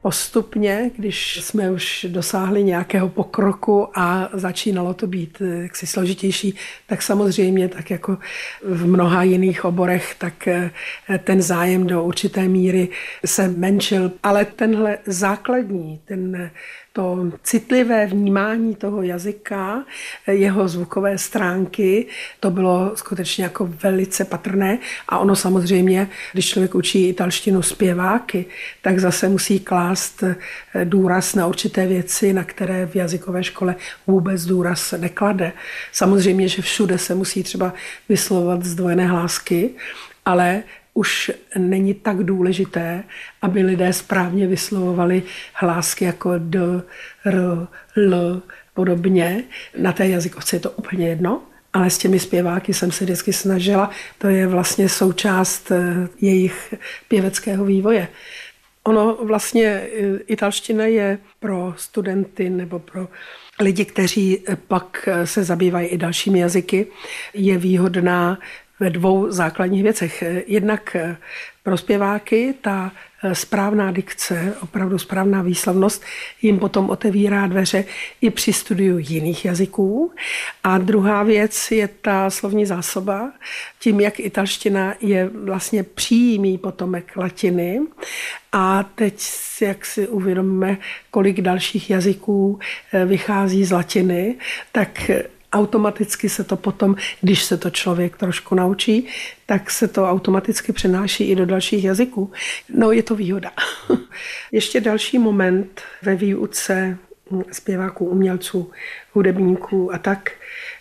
postupně, když jsme už dosáhli nějakého pokroku a začínalo to být jaksi složitější, tak samozřejmě, tak jako v mnoha jiných oborech, tak ten zájem do určité míry se menšil. Ale tenhle základní, to citlivé vnímání toho jazyka, jeho zvukové stránky, to bylo skutečně jako velice patrné. A ono samozřejmě, když člověk učí italštinu zpěváky, tak zase musí klást důraz na určité věci, na které v jazykové škole vůbec důraz neklade. Samozřejmě, že všude se musí třeba vyslovovat zdvojené hlásky, ale už není tak důležité, aby lidé správně vyslovovali hlásky jako d, r, l, podobně. Na té jazykovce je to úplně jedno, ale s těmi zpěváky jsem se vždycky snažila. To je vlastně součást jejich pěveckého vývoje. Ono vlastně italština je pro studenty nebo pro lidi, kteří pak se zabývají i dalšími jazyky, je výhodná ve dvou základních věcech. Jednak pro zpěváky ta správná dikce, opravdu správná výslovnost jim potom otevírá dveře i při studiu jiných jazyků. A druhá věc je ta slovní zásoba. Tím, jak italština je vlastně přímý potomek latiny a teď, jak si uvědomíme, kolik dalších jazyků vychází z latiny, tak automaticky se to potom, když se to člověk trošku naučí, tak se to automaticky přenáší i do dalších jazyků. No, je to výhoda. Ještě další moment ve výuce zpěváků, umělců, hudebníků a tak